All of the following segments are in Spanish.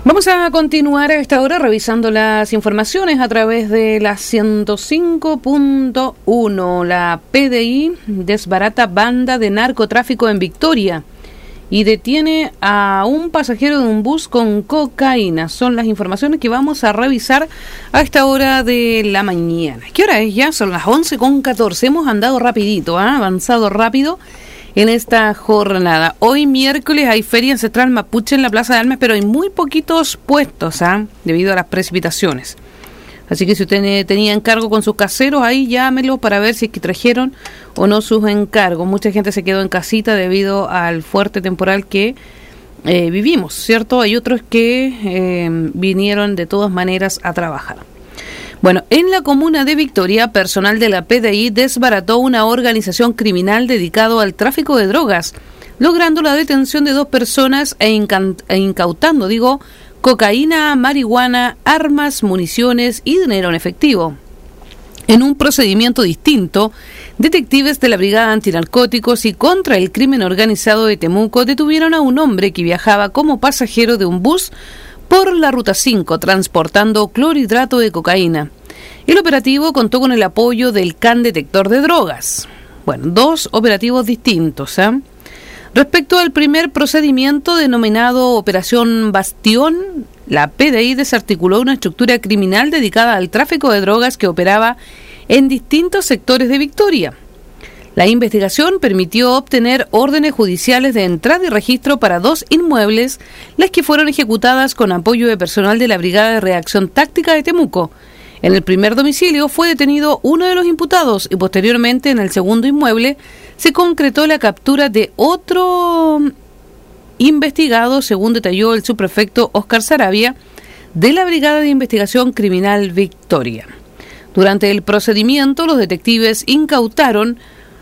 Vamos a continuar a esta hora revisando las informaciones a través de la 105.1. La PDI desbarata banda de narcotráfico en Victoria y detiene a un pasajero de un bus con cocaína. Son las informaciones que vamos a revisar a esta hora de la mañana. ¿Qué hora es ya? Son las 11:14. Hemos andado rapidito, avanzado rápido en esta jornada. Hoy miércoles hay Feria Ancestral Mapuche en la Plaza de Armas, pero hay muy poquitos puestos, debido a las precipitaciones. Así que si usted tenía encargo con sus caseros, ahí llámelo para ver si es que trajeron o no sus encargos. Mucha gente se quedó en casita debido al fuerte temporal que vivimos, ¿cierto? Hay otros que vinieron de todas maneras a trabajar. Bueno, en la comuna de Victoria, personal de la PDI desbarató una organización criminal dedicado al tráfico de drogas, logrando la detención de 2 personas e incautando, cocaína, marihuana, armas, municiones y dinero en efectivo. En un procedimiento distinto, detectives de la Brigada Antinarcóticos y contra el Crimen Organizado de Temuco detuvieron a un hombre que viajaba como pasajero de un bus por la Ruta 5, transportando clorhidrato de cocaína. El operativo contó con el apoyo del CAN detector de drogas. Bueno, 2 operativos distintos. Respecto al primer procedimiento denominado Operación Bastión, la PDI desarticuló una estructura criminal dedicada al tráfico de drogas que operaba en distintos sectores de Victoria. La investigación permitió obtener órdenes judiciales de entrada y registro para 2 inmuebles, las que fueron ejecutadas con apoyo de personal de la Brigada de Reacción Táctica de Temuco. En el primer domicilio fue detenido uno de los imputados y posteriormente en el segundo inmueble se concretó la captura de otro investigado, según detalló el subprefecto Óscar Saravia de la Brigada de Investigación Criminal Victoria. Durante el procedimiento, los detectives incautaron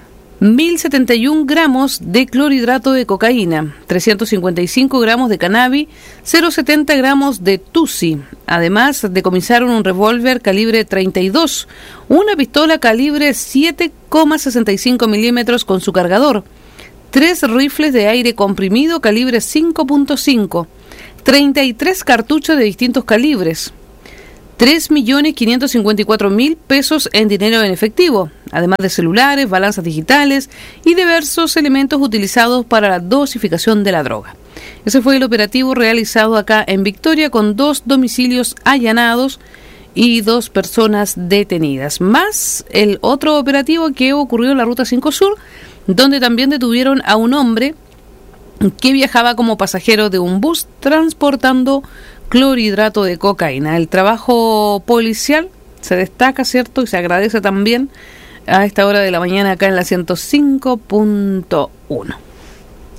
1.071 gramos de clorhidrato de cocaína, 355 gramos de cannabis, 0,70 gramos de tusi. Además, decomisaron un revólver calibre 32, una pistola calibre 7,65 milímetros con su cargador, 3 rifles de aire comprimido calibre 5.5, 33 cartuchos de distintos calibres, 3.554.000 pesos en dinero en efectivo, además de celulares, balanzas digitales y diversos elementos utilizados para la dosificación de la droga. Ese fue el operativo realizado acá en Victoria con 2 domicilios allanados y 2 personas detenidas, más el otro operativo que ocurrió en la Ruta 5 Sur, donde también detuvieron a un hombre que viajaba como pasajero de un bus transportando clorhidrato de cocaína. El trabajo policial se destaca, ¿cierto? Y se agradece también a esta hora de la mañana acá en la 105.1.